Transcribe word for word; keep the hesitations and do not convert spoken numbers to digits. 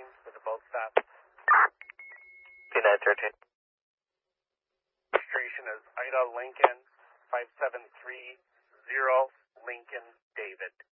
with the boat stop. two nine thirteen. Registration is Ida Lincoln, five seven three zero Lincoln David.